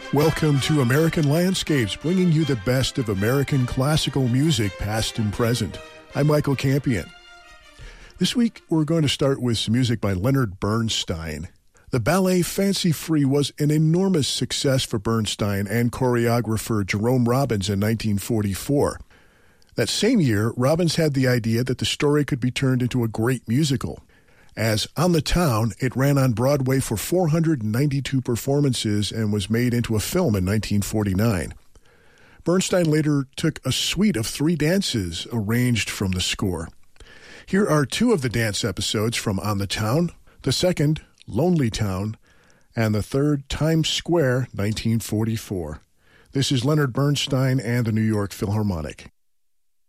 Welcome to American Landscapes, bringing you the best of American classical music, past and present. I'm Michael Campion. This week, we're going to start with some music by Leonard Bernstein. The ballet Fancy Free was an enormous success for Bernstein and choreographer Jerome Robbins in 1944. That same year, Robbins had the idea that the story could be turned into a great musical. As On the Town, it ran on Broadway for 492 performances and was made into a film in 1949. Bernstein later took a suite of 3 dances arranged from the score. Here are 2 of the dance episodes from On the Town, the second, Lonely Town, and the third, Times Square, 1944. This is Leonard Bernstein and the New York Philharmonic.